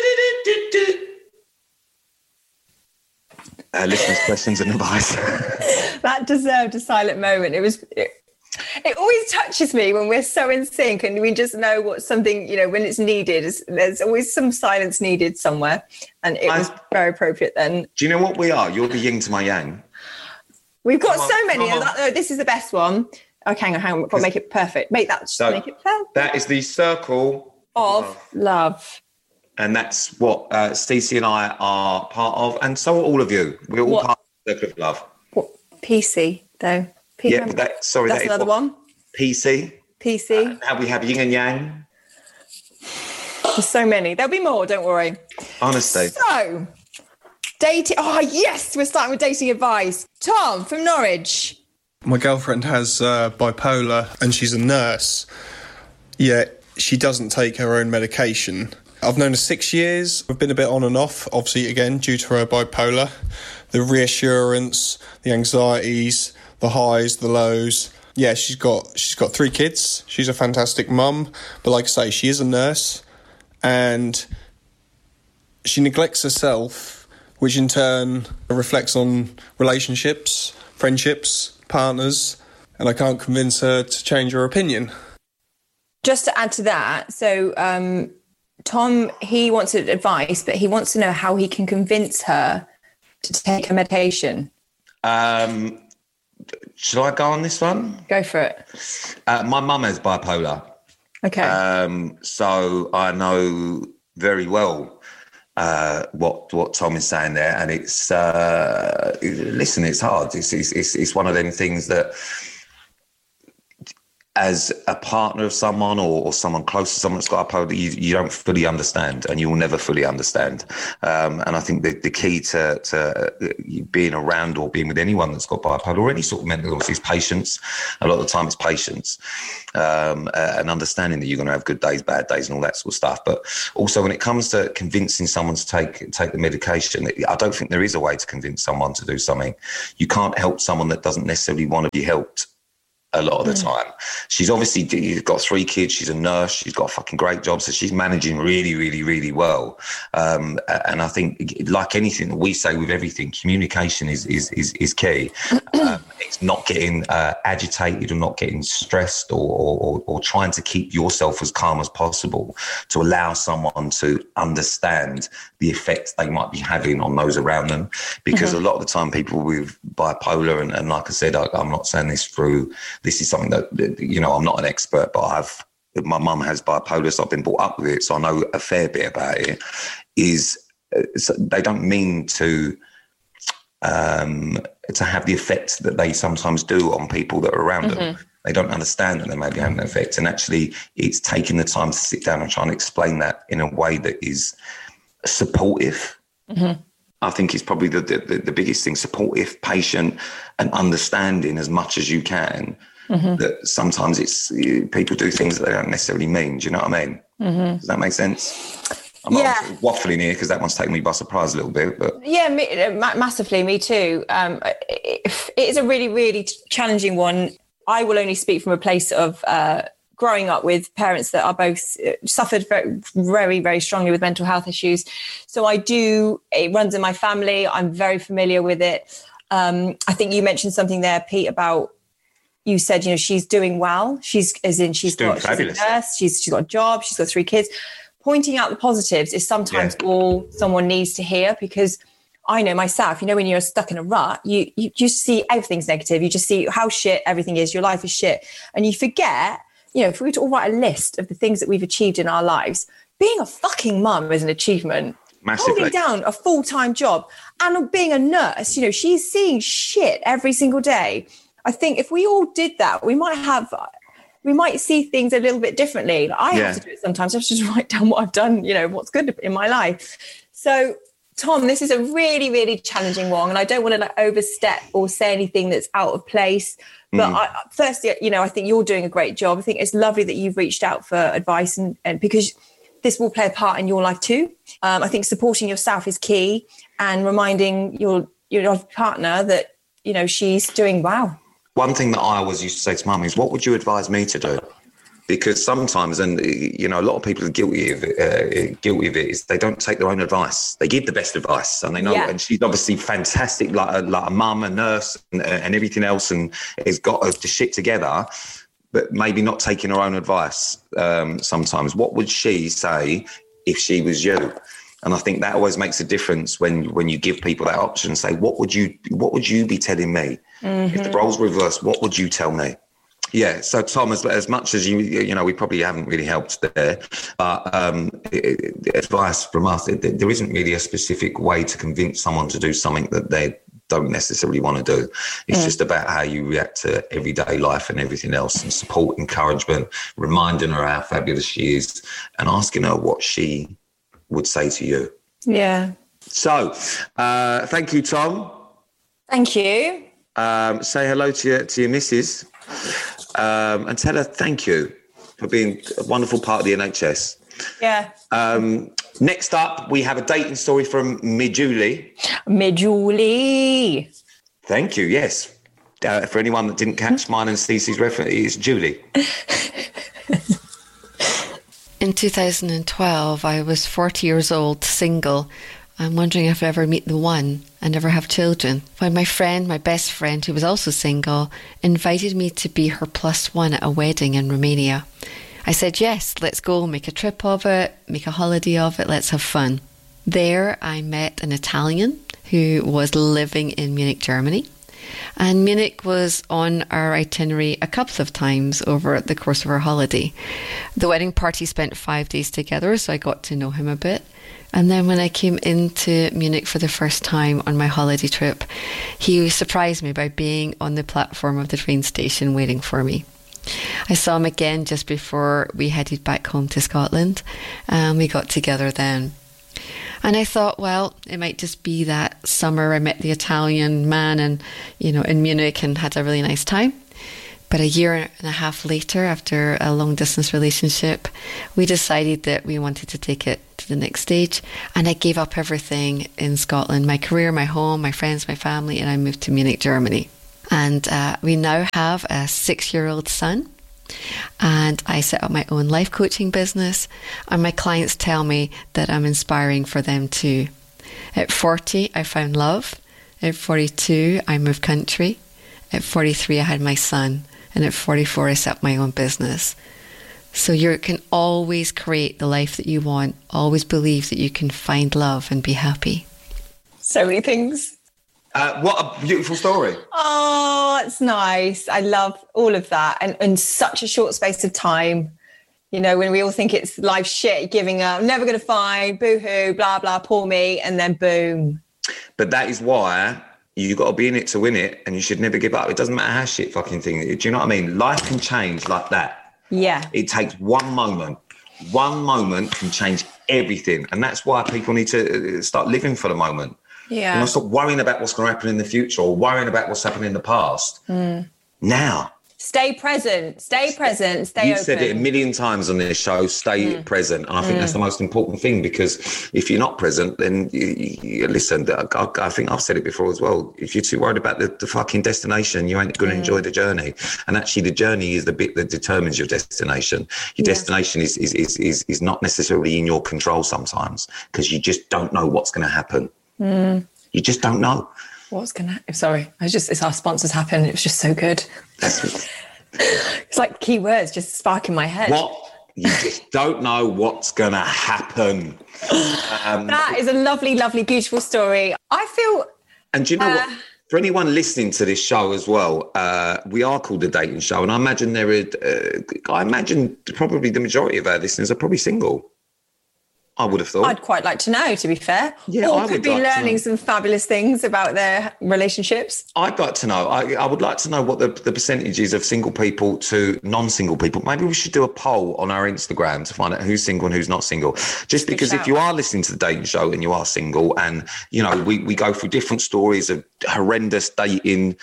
Uh, listeners' questions and advice. that deserved a silent moment. It was. It, it always touches me when we're so in sync and we just know what something, you know, when it's needed. It's, there's always some silence needed somewhere, and it I- was very appropriate then. Do you know what we are? You're the yin to my yang. We've got Come on, so many. come And on. that, oh, this is the best one. Okay, hang on, hang on. We've got to make it perfect. Make that. So- make it perfect. That is the circle Of love. and that's what uh, Stacey and I are part of, and so are all of you. We're all What? part of the Circle of Love. What? P C though. P- Yeah, but that, sorry, that's that is another what- one. P C. P C. How we have yin and yang. There's so many. There'll be more. Don't worry. Honestly, So, dating. Oh yes, we're starting with dating advice. Tom from Norwich. My girlfriend has uh, bipolar and she's a nurse, yet she doesn't take her own medication. I've known her six years. We've been a bit on and off, obviously, again, due to her bipolar. The reassurance, the anxieties, the highs, the lows. Yeah, she's got she's got three kids. She's a fantastic mum. But like I say, she is a nurse and she neglects herself, which in turn reflects on relationships, friendships, partners, and I can't convince her to change her opinion. Just to add to that, so um, Tom, he wants advice, but he wants to know how he can convince her to take her medication. Um, should I go on this one? Go for it. Uh, my mum has bipolar. Okay. Um, so I know very well uh, what what Tom is saying there, and it's uh, listen, it's hard. It's, it's it's it's one of them things that, as a partner of someone or, or someone close to someone that's got bipolar, you, you don't fully understand, and you will never fully understand. Um, and I think the, the key to, to being around or being with anyone that's got bipolar or any sort of mental illness is patience. A lot of the time it's patience um, uh, and understanding that you're going to have good days, bad days and all that sort of stuff. But also when it comes to convincing someone to take, take the medication, I don't think there is a way to convince someone to do something. You can't help someone that doesn't necessarily want to be helped. A lot of the mm. time. She's obviously got three kids. She's a nurse. She's got a fucking great job. So she's managing really, really, really well. Um, and I think, like anything that we say with everything, communication is is is, is key. Um, it's not getting uh, agitated or not getting stressed or, or or trying to keep yourself as calm as possible to allow someone to understand the effects they might be having on those around them. Because mm-hmm. a lot of the time people with bipolar, and, and like I said, I, I'm not saying this through... This is something that, you know, I'm not an expert, but I've, my mum has bipolar, so I've been brought up with it, so I know a fair bit about it, is uh, they don't mean to um, to have the effects that they sometimes do on people that are around mm-hmm. them. They don't understand that they may be having an effect. And actually, it's taking the time to sit down and try and explain that in a way that is supportive. Mm-hmm. I think is probably the, the, the biggest thing, supportive, patient, and understanding as much as you can. Mm-hmm. That sometimes it's people do things that they don't necessarily mean. Do you know what I mean? Mm-hmm. Does that make sense? I'm yeah. not waffling here because that one's taken me by surprise a little bit. But yeah, me, massively, me too. Um, it, it is a really, really challenging one. I will only speak from a place of uh, growing up with parents that are both suffered very, very, very strongly with mental health issues. So I do, it runs in my family. I'm very familiar with it. Um, I think you mentioned something there, Pete, about, you said, you know, she's doing well. She's as in she's, she's got she's a nurse, she's she's got a job, she's got three kids. Pointing out the positives is sometimes yeah. all someone needs to hear, because I know myself, you know, when you're stuck in a rut, you you just see everything's negative. You just see how shit everything is. Your life is shit. And you forget, you know, if we were to all write a list of the things that we've achieved in our lives, being a fucking mum is an achievement. Massively. Holding down a full-time job and being a nurse, you know, she's seeing shit every single day. I think if we all did that, we might have, we might see things a little bit differently. I yeah. have to do it sometimes. I have to just write down what I've done, you know, what's good in my life. So, Tom, this is a really, really challenging one. And I don't want to like overstep or say anything that's out of place. But mm. I, firstly, you know, I think you're doing a great job. I think it's lovely that you've reached out for advice, and, and because this will play a part in your life too. Um, I think supporting yourself is key, and reminding your your partner that, you know, she's doing well. One thing that I always used to say to mum is, what would you advise me to do? Because sometimes, and you know, a lot of people are guilty of it, uh, guilty of it, is they don't take their own advice. They give the best advice, and they know. Yeah. And she's obviously fantastic, like a, like a mum, a nurse, and, and everything else, and has got the shit together. But maybe not taking her own advice. Um, sometimes, what would she say if she was you? And I think that always makes a difference when when you give people that option. Say, what would you what would you be telling me? Mm-hmm. If the roles were reversed, what would you tell me? Yeah. So, Tom, as, as much as you, you know, we probably haven't really helped there, but um, it, it, advice from us, it, there isn't really a specific way to convince someone to do something that they don't necessarily want to do. It's mm. just about how you react to everyday life and everything else, and support, encouragement, reminding her how fabulous she is, and asking her what she would say to you. Yeah. So, uh, thank you, Tom. Thank you. Um, say hello to your, to your missus, um, and tell her thank you for being a wonderful part of the N H S. Yeah. Um, next up, we have a dating story from Midjulie. Midjulie. Thank you, yes. Uh, for anyone that didn't catch mine and Stacey's reference, it's Julie. In two thousand twelve, I was forty years old, single. I'm wondering if I'll ever meet the one and ever have children, when my friend, my best friend, who was also single, invited me to be her plus one at a wedding in Romania. I said, yes, let's go, make a trip of it, make a holiday of it, let's have fun. There I met an Italian who was living in Munich, Germany. And Munich was on our itinerary a couple of times over the course of our holiday. The wedding party spent five days together, so I got to know him a bit. And then when I came into Munich for the first time on my holiday trip, he surprised me by being on the platform of the train station waiting for me. I saw him again just before we headed back home to Scotland, and we got together then. And I thought, well, it might just be that summer I met the Italian man and, you know, in Munich and had a really nice time. But a year and a half later, after a long distance relationship, we decided that we wanted to take it to the next stage. And I gave up everything in Scotland, my career, my home, my friends, my family, and I moved to Munich, Germany. And uh, we now have a six-year-old son. And I set up my own life coaching business, and my clients tell me that I'm inspiring for them too. At forty, I found love. At forty-two, I moved country. At forty-three, I had my son. And at forty-four, I set up my own business. So you can always create the life that you want. Always believe that you can find love and be happy. So many things. Uh, what a beautiful story. Oh, it's nice. I love all of that. And in such a short space of time, you know, when we all think it's life shit, giving up, never going to find, boo-hoo, blah, blah, poor me, and then boom. But that is why you got to be in it to win it, and you should never give up. It doesn't matter how shit fucking thing. Do you know what I mean? Life can change like that. Yeah. It takes one moment. One moment can change everything. And that's why people need to start living for the moment. Yeah. You know, stop worrying about what's going to happen in the future or worrying about what's happened in the past. Mm. Now. Stay present. Stay present. Stay You've open. said it a million times on this show, stay mm. present. And I think mm. that's the most important thing, because if you're not present, then you, you, you listen, I, I think I've said it before as well. If you're too worried about the, the fucking destination, you ain't going to mm. enjoy the journey. And actually the journey is the bit that determines your destination. Your yes. destination is, is, is, is, is not necessarily in your control sometimes, because you just don't know what's going to happen. Mm. You just don't know. What's going to... Sorry, I was just... It's our sponsors happen. It was just so good. It's like key words just spark in my head. What? You just don't know what's going to happen. Um, that is a lovely, lovely, beautiful story. I feel... And do you know uh, what? For anyone listening to this show as well, uh, we are called The Dating Show. And I imagine there are... Uh, I imagine probably the majority of our listeners are probably single. I would have thought. I'd quite like to know, to be fair. Yeah, or I could would be like learning some fabulous things about their relationships. I'd like to know. I, I would like to know what the, the percentage is of single people to non-single people. Maybe we should do a poll on our Instagram to find out who's single and who's not single. Just Good because shout. If you are listening to The Dating Show and you are single, and, you know, we, we go through different stories of horrendous dating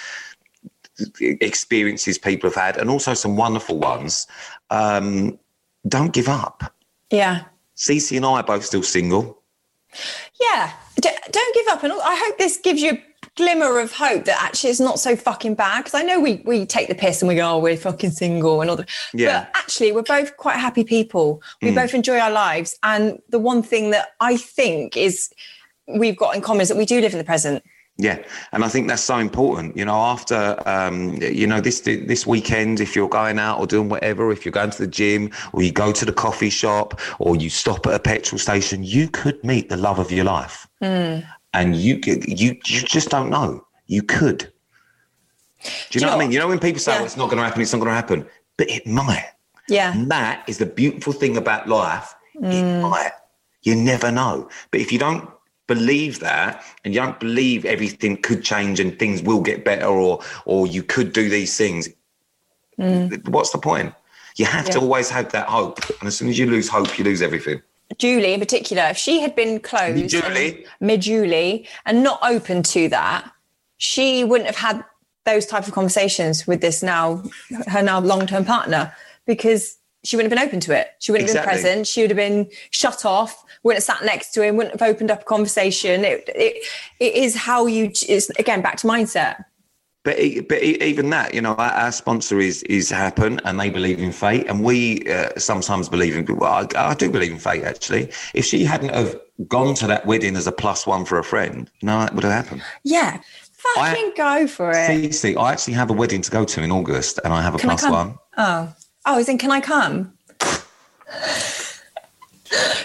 experiences people have had, and also some wonderful ones, um, don't give up. Yeah. Cece and I are both still single. Yeah, D- don't give up. And I hope this gives you a glimmer of hope that actually it's not so fucking bad. Because I know we we take the piss and we go, oh, we're fucking single and all that. Yeah. But actually, we're both quite happy people. We mm. both enjoy our lives. And the one thing that I think is we've got in common is that we do live in the present. Yeah, and I think that's so important. You know, after, um, you know, this this weekend, if you're going out or doing whatever, if you're going to the gym or you go to the coffee shop or you stop at a petrol station, you could meet the love of your life. Mm. And you, you you just don't know. You could. Do you, Do you know, know what I mean? You know, when people say, yeah. oh, it's not going to happen, it's not going to happen, but it might. Yeah. And that is the beautiful thing about life. Mm. It might. You never know. But if you don't believe that, and you don't believe everything could change and things will get better, or or you could do these things, mm. what's the point? You have yeah. to always have that hope, and as soon as you lose hope, you lose everything. Julie in particular, if she had been closed, Julie, mid Julie, and not open to that, she wouldn't have had those type of conversations with this now her now long-term partner, because she wouldn't have been open to it. She wouldn't exactly. have been present. She would have been shut off, wouldn't have sat next to him, wouldn't have opened up a conversation. It, it, it is how you, it's, again, back to mindset. But but even that, you know, our, our sponsor is is Happen, and they believe in fate. And we uh, sometimes believe in, well, I, I do believe in fate, actually. If she hadn't have gone to that wedding as a plus one for a friend, no, that would have happened. Yeah. Fucking I, go for it. See, see, I actually have a wedding to go to in August, and I have a can plus one. Oh. Oh, as in, can I come?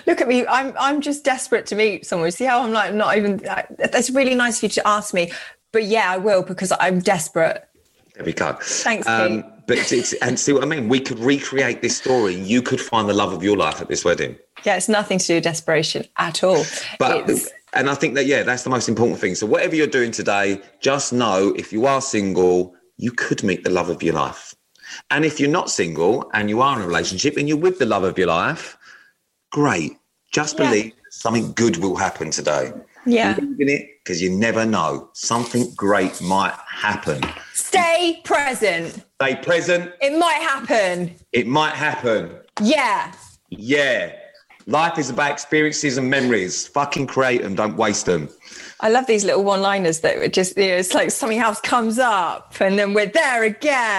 Look at me. I'm I'm just desperate to meet someone. See how I'm like not even. That's really nice of you to ask me. But yeah, I will because I'm desperate. There we go. Thanks, um, Pete. But it's, it's, and see what I mean? We could recreate this story. You could find the love of your life at this wedding. Yeah, it's nothing to do with desperation at all. But it's... and I think that, yeah, that's the most important thing. So whatever you're doing today, just know if you are single, you could meet the love of your life. And if you're not single and you are in a relationship and you're with the love of your life, great. Just believe yeah. something good will happen today. Yeah. Believe in it because you never know. Something great might happen. Stay present. Stay present. It might happen. It might happen. Yeah. Yeah. Life is about experiences and memories. Fucking create them. Don't waste them. I love these little one-liners that just, you know, it's like something else comes up and then we're there again.